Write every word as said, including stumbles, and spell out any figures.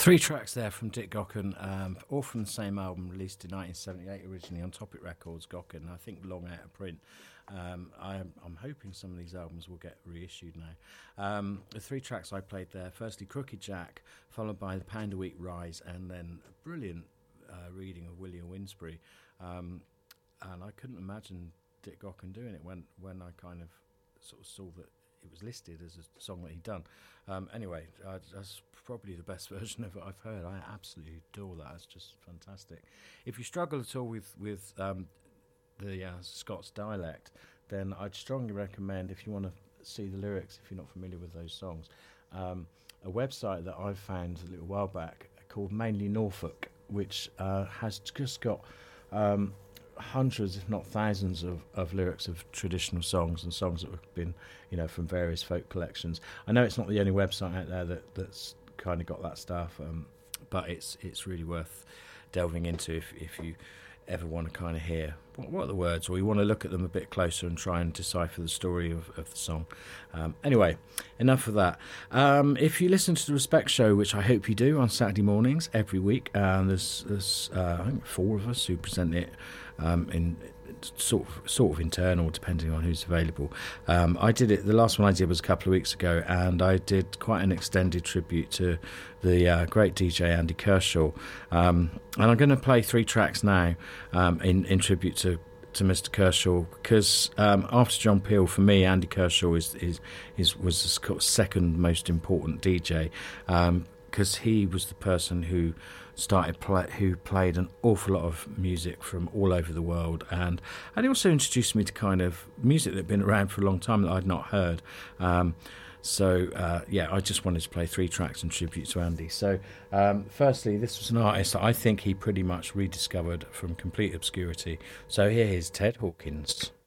Three tracks there from Dick Gaughan, um, all from the same album released in nineteen seventy-eight, originally on Topic Records, Gaughan, I think long out of print. Um, I, I'm hoping some of these albums will get reissued now. Um, the three tracks I played there, firstly Crooked Jack, followed by The Pound a Week Rise, and then a brilliant uh, reading of William Winsbury. Um, and I couldn't imagine Dick Gaughan doing it when, when I kind of sort of saw that it was listed as a song that he'd done. Um, anyway, uh, that's probably the best version of it I've heard. I absolutely adore that. It's just fantastic. If you struggle at all with, with um, the uh, Scots dialect, then I'd strongly recommend, if you want to see the lyrics, if you're not familiar with those songs, um, a website that I found a little while back called Mainly Norfolk, which uh, has just got um, hundreds, if not thousands, of, of lyrics of traditional songs and songs that have been, you know, from various folk collections. I know it's not the only website out there that, that's kind of got that stuff, um, but it's it's really worth delving into if, if you ever want to kind of hear what, what are the words, or you want to look at them a bit closer and try and decipher the story of, of the song. Um, anyway, enough of that. Um, if you listen to the Respect Show, which I hope you do, on Saturday mornings every week, and there's, there's uh, I think four of us who present it um, in sort of sort of internal, depending on who's available. Um, I did it. The last one I did was a couple of weeks ago, and I did quite an extended tribute to the uh, great D J Andy Kershaw. Um, and I'm going to play three tracks now um, in in tribute to. to Mister Kershaw, because um, after John Peel, for me, Andy Kershaw is is, is was the second most important D J, because um, he was the person who started play, who played an awful lot of music from all over the world, and and he also introduced me to kind of music that had been around for a long time that I'd not heard. Um, So, uh, yeah, I just wanted to play three tracks in tribute to Andy. So, um, firstly, this was an artist that I think he pretty much rediscovered from complete obscurity. So here is Ted Hawkins.